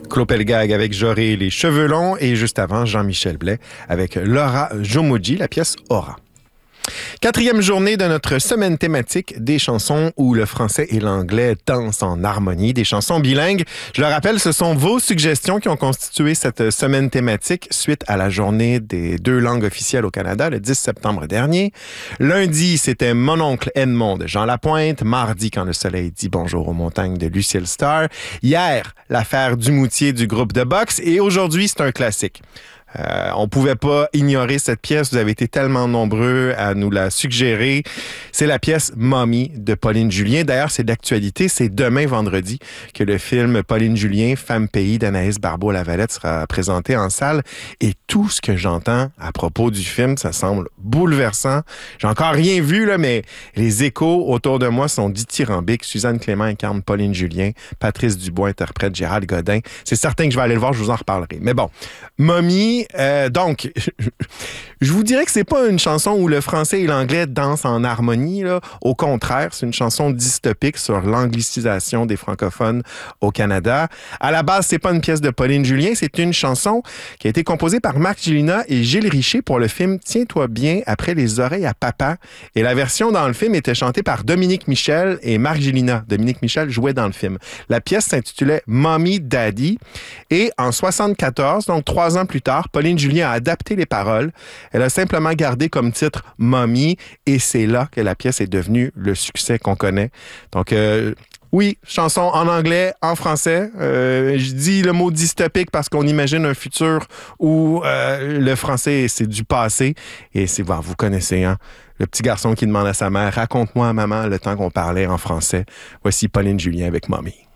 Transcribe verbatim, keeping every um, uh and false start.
Claude Pelgag avec J'aurai les cheveux longs et juste avant, Jean-Michel Blais avec Laura Jomoji, la pièce Aura. Quatrième journée de notre semaine thématique des chansons où le français et l'anglais dansent en harmonie, des chansons bilingues. Je le rappelle, ce sont vos suggestions qui ont constitué cette semaine thématique suite à la journée des deux langues officielles au Canada le dix septembre dernier. Lundi, c'était Mon oncle Edmond de Jean Lapointe. Mardi, Quand le soleil dit bonjour aux montagnes de Lucille Starr. Hier, L'affaire Dumoutier du groupe de boxe. Et aujourd'hui, c'est un classique. Euh, on pouvait pas ignorer cette pièce. Vous avez été tellement nombreux à nous la suggérer. C'est la pièce Mommy de Pauline Julien. D'ailleurs, c'est d'actualité. C'est demain, vendredi, que le film Pauline Julien, Femme pays d'Anaïs Barbeau-Lavalette sera présenté en salle. Et tout ce que j'entends à propos du film, ça semble bouleversant. J'ai encore rien vu, là, mais les échos autour de moi sont dithyrambiques. Suzanne Clément incarne Pauline Julien. Patrice Dubois interprète Gérald Godin. C'est certain que je vais aller le voir. Je vous en reparlerai. Mais bon, Mommy, Euh, donc, je vous dirais que c'est pas une chanson où le français et l'anglais dansent en harmonie, là. Au contraire, c'est une chanson dystopique sur l'anglicisation des francophones au Canada. À la base, c'est pas une pièce de Pauline Julien, c'est une chanson qui a été composée par Marc Gélina et Gilles Richer pour le film Tiens-toi bien après les oreilles à papa. Et la version dans le film était chantée par Dominique Michel et Marc Gélina. Dominique Michel jouait dans le film. La pièce s'intitulait Mommy Daddy. Et en soixante-quatorze, donc trois ans plus tard, Pauline Julien a adapté les paroles. Elle a simplement gardé comme titre Mommy et c'est là que la pièce est devenue le succès qu'on connaît. Donc, euh, oui, chanson en anglais, en français. Euh, je dis le mot dystopique parce qu'on imagine un futur où euh, le français, c'est du passé. Et c'est, bon, vous connaissez, hein? Le petit garçon qui demande à sa mère, raconte-moi, maman, le temps qu'on parlait en français. Voici Pauline Julien avec Mommy.